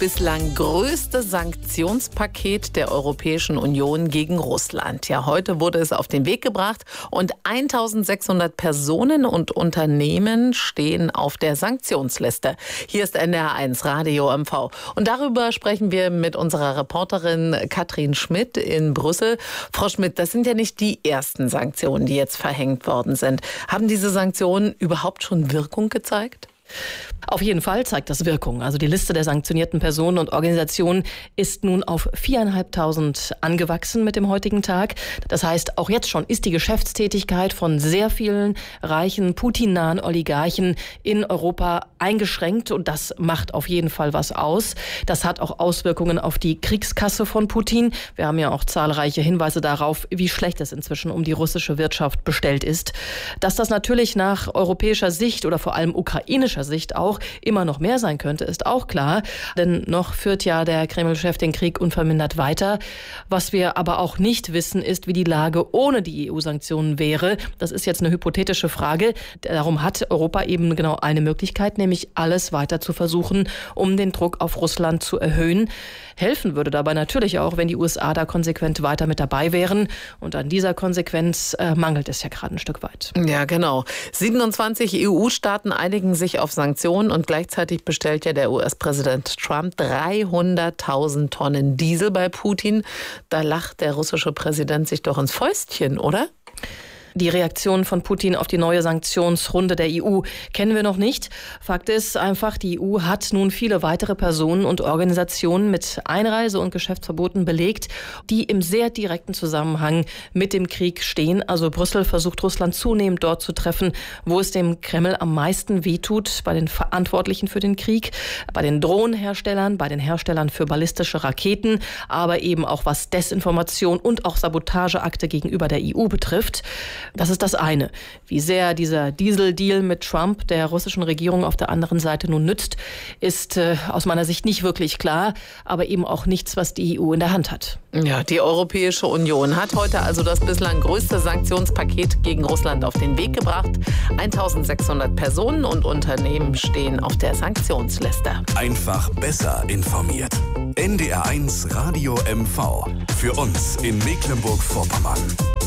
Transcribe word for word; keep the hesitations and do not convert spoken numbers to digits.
bislang größte Sanktionspaket der Europäischen Union gegen Russland. Ja, heute wurde es auf den Weg gebracht und eintausendsechshundert Personen und Unternehmen stehen auf der Sanktionsliste. Hier ist N D R eins Radio M V. Und darüber sprechen wir mit unserer Reporterin Katrin Schmidt in Brüssel. Frau Schmidt, das sind ja nicht die ersten Sanktionen, die jetzt verhängt worden sind. Haben diese Sanktionen überhaupt schon Wirkung gezeigt? Auf jeden Fall zeigt das Wirkung. Also die Liste der sanktionierten Personen und Organisationen ist nun auf viertausendfünfhundert angewachsen mit dem heutigen Tag. Das heißt, auch jetzt schon ist die Geschäftstätigkeit von sehr vielen reichen, Putin-nahen Oligarchen in Europa eingeschränkt. Und das macht auf jeden Fall was aus. Das hat auch Auswirkungen auf die Kriegskasse von Putin. Wir haben ja auch zahlreiche Hinweise darauf, wie schlecht es inzwischen um die russische Wirtschaft bestellt ist. Dass das natürlich nach europäischer Sicht oder vor allem ukrainischer Sicht auch immer noch mehr sein könnte, ist auch klar. Denn noch führt ja der Kreml-Chef den Krieg unvermindert weiter. Was wir aber auch nicht wissen, ist, wie die Lage ohne die E U-Sanktionen wäre. Das ist jetzt eine hypothetische Frage. Darum hat Europa eben genau eine Möglichkeit, nämlich alles weiter zu versuchen, um den Druck auf Russland zu erhöhen. Helfen würde dabei natürlich auch, wenn die U S A da konsequent weiter mit dabei wären. Und an dieser Konsequenz äh, mangelt es ja gerade ein Stück weit. Ja, genau. siebenundzwanzig E U-Staaten einigen sich auf Sanktionen und gleichzeitig bestellt ja der U S-Präsident Trump dreihunderttausend Tonnen Diesel bei Putin. Da lacht der russische Präsident sich doch ins Fäustchen, oder? Die Reaktion von Putin auf die neue Sanktionsrunde der E U kennen wir noch nicht. Fakt ist einfach, die E U hat nun viele weitere Personen und Organisationen mit Einreise- und Geschäftsverboten belegt, die im sehr direkten Zusammenhang mit dem Krieg stehen. Also Brüssel versucht Russland zunehmend dort zu treffen, wo es dem Kreml am meisten wehtut, bei den Verantwortlichen für den Krieg, bei den Drohnenherstellern, bei den Herstellern für ballistische Raketen, aber eben auch was Desinformation und auch Sabotageakte gegenüber der E U betrifft. Das ist das eine. Wie sehr dieser Diesel-Deal mit Trump der russischen Regierung auf der anderen Seite nun nützt, ist äh, aus meiner Sicht nicht wirklich klar, aber eben auch nichts, was die E U in der Hand hat. Ja, die Europäische Union hat heute also das bislang größte Sanktionspaket gegen Russland auf den Weg gebracht. eintausendsechshundert Personen und Unternehmen stehen auf der Sanktionsliste. Einfach besser informiert. N D R eins Radio M V. Für uns in Mecklenburg-Vorpommern.